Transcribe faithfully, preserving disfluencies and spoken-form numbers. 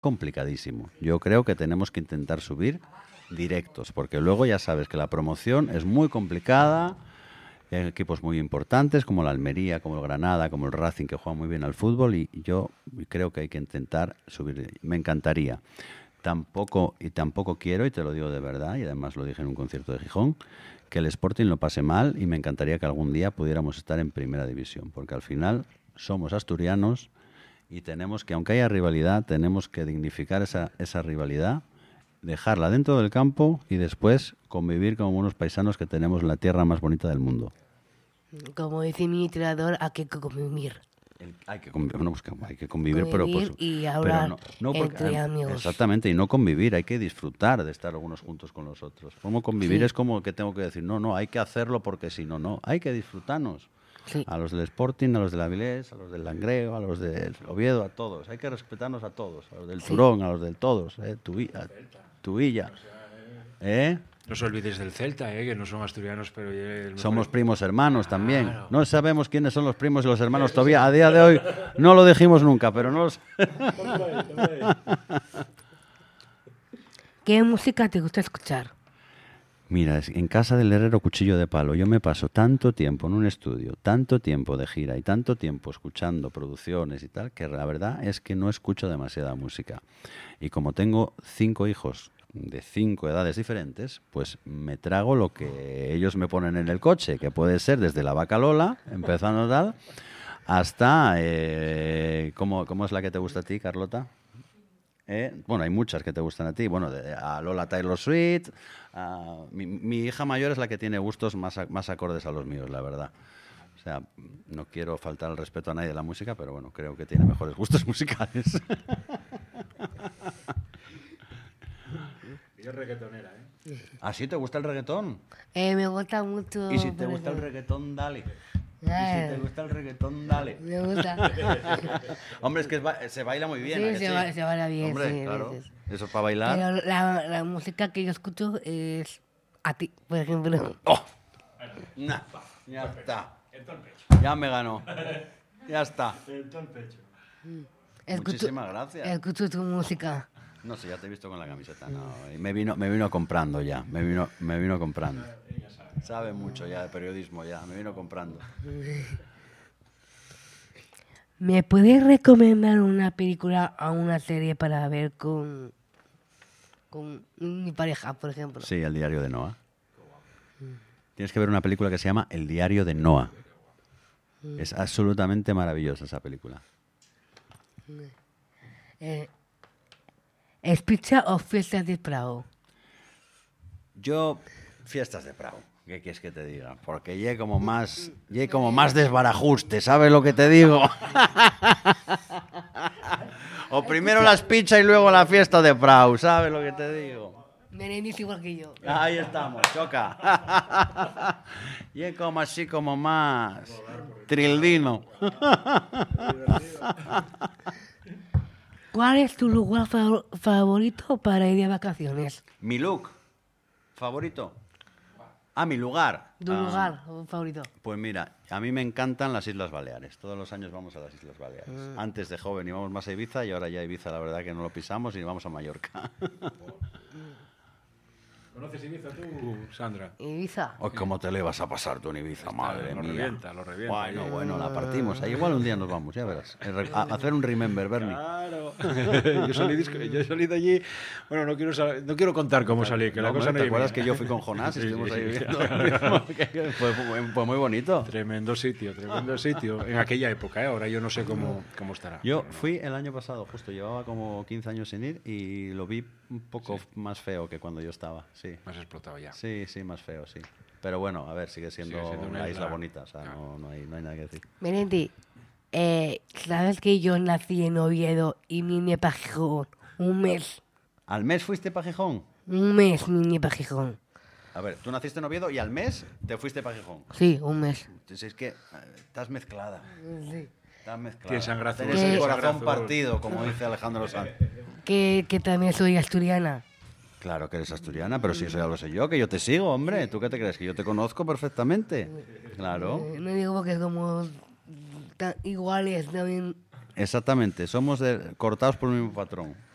complicadísimo. Yo creo que tenemos que intentar subir directos, porque luego ya sabes que la promoción es muy complicada. Hay equipos muy importantes como la Almería, como el Granada, como el Racing, que juegan muy bien al fútbol, y yo creo que hay que intentar subir. Me encantaría. Tampoco, y tampoco quiero, y te lo digo de verdad, y además lo dije en un concierto de Gijón, que el Sporting lo pase mal, y me encantaría que algún día pudiéramos estar en primera división, porque al final somos asturianos y tenemos que, aunque haya rivalidad, tenemos que dignificar esa, esa rivalidad, dejarla dentro del campo y después convivir como unos paisanos que tenemos en la tierra más bonita del mundo. Como dice mi entrenador, hay que convivir. El, hay, que convivir, no, pues, hay que convivir, convivir pero, pues, y hablar pero no, no porque, entre amigos. Exactamente, y no convivir, hay que disfrutar de estar algunos juntos con los otros. Como convivir Sí. es como que tengo que decir, no, no, hay que hacerlo porque si no, no, hay que disfrutarnos. Sí. A los del Sporting, a los del Avilés, a los del Langreo, a los del Oviedo, a todos. Hay que respetarnos a todos, a los del Sí. Turón, a los del todos, eh, Tuvi, a, Tuilla. ¿Eh? No os olvidéis del Celta, eh, que no son asturianos, pero... El Somos primos hermanos también. Claro. No sabemos quiénes son los primos y los hermanos todavía. A día de hoy no lo dijimos nunca, pero no los... ¿Qué música te gusta escuchar? Mira, es- en casa del herrero cuchillo de palo, yo me paso tanto tiempo en un estudio, tanto tiempo de gira y tanto tiempo escuchando producciones y tal, que la verdad es que no escucho demasiada música. Y como tengo cinco hijos de cinco edades diferentes, pues me trago lo que ellos me ponen en el coche, que puede ser desde la vaca Lola, empezando tal, hasta... Eh, ¿cómo, ¿Cómo es la que te gusta a ti, Carlota? ¿Eh? Bueno, hay muchas que te gustan a ti. Bueno, de, a Lola Taylor Swift. A, mi, mi hija mayor es la que tiene gustos más, a- más acordes a los míos, la verdad. O sea, no quiero faltar el respeto a nadie de la música, pero bueno, creo que tiene mejores gustos musicales. Ella es reggaetonera, ¿eh? ¿Ah, sí te gusta el reggaetón? Eh, me gusta mucho... Y si te por gusta el ejemplo, reggaetón, dale. Y Ah, si te gusta el reggaetón, dale. Me gusta. Hombre, es que es ba- se baila muy bien. ¿a Sí, que se, sí? va- se baila bien, Hombre, sí, claro. veces. Eso es para bailar. Pero la, la música que yo escucho es a ti, por ejemplo. ¡Oh! Nah, ya está. Ya me ganó. Ya está. Escucho, Muchísimas gracias. escucho tu música. No sé, ya te he visto con la camiseta. No, y me vino, me vino comprando ya. Me vino, me vino comprando. Sabe mucho ya de periodismo ya. Me vino comprando. ¿Me puedes recomendar una película o una serie para ver con, con mi pareja, por ejemplo? Sí, El diario de Noah. Tienes que ver una película que se llama El diario de Noah. Es absolutamente maravillosa esa película. Eh, ¿Es pizza o fiestas de Prado? Yo, fiestas de Prado. ¿Qué quieres que te diga? Porque llegué como más, llegué como más desbarajuste, ¿sabes lo que te digo? O primero las pizzas y luego la fiesta de Prado, ¿sabes lo que te digo? Merengue es igual que yo. Ahí estamos, choca. Llegué como así, como más trildino. ¿Cuál es tu lugar fa- favorito para ir de vacaciones? Mi look favorito. Ah, mi lugar. ¿Tu Ah, lugar favorito? Pues mira, a mí me encantan las Islas Baleares. Todos los años vamos a las Islas Baleares. Antes de joven íbamos más a Ibiza y ahora ya Ibiza la verdad que no lo pisamos y vamos a Mallorca. ¿Conoces Ibiza tú, Sandra? Ibiza. Oh, ¿cómo te le vas a pasar tú en Ibiza, madre lo mía? revienta, lo revienta. Bueno, bueno, la partimos. Ahí igual un día nos vamos, ya verás. A a hacer un remember, Bernie. Claro. yo, salí, disco- yo salí de allí... Bueno, no quiero, sal- no quiero contar cómo salí, que la No, cosa hombre, no ¿te iba acuerdas bien. que yo fui con Jonás y Sí, estuvimos sí, ahí sí. viviendo? fue, fue, fue muy bonito. Tremendo sitio, tremendo sitio. En aquella época, ¿eh? Ahora yo no sé cómo, cómo estará. Yo fui el año pasado, justo, llevaba como quince años sin ir y lo vi un poco más feo que cuando yo estaba, sí. Más explotado ya. Sí, sí, más feo, sí. Pero bueno, a ver, sigue siendo, Sigue siendo una una isla isla. bonita, o sea, no, no, hay, no hay nada que decir. Merendi, eh, ¿sabes que yo nací en Oviedo y vine para Gijón? Un mes. ¿Al mes fuiste para Gijón? Un mes vine para Gijón. A ver, tú naciste en Oviedo y al mes te fuiste para Gijón. Sí, un mes. Entonces es que eh, estás mezclada. Sí. Estás mezclada. Tienes sangre azul, Tienes el tienes corazón sangre azul. partido, como dice Alejandro Sanz. Que, que también soy asturiana. Claro que eres asturiana, pero si eso ya lo sé yo, que yo te sigo, hombre. ¿Tú qué te crees? Que yo te conozco perfectamente. Claro. Eh, no digo porque somos tan iguales también. Exactamente. Somos de- cortados por el mismo patrón.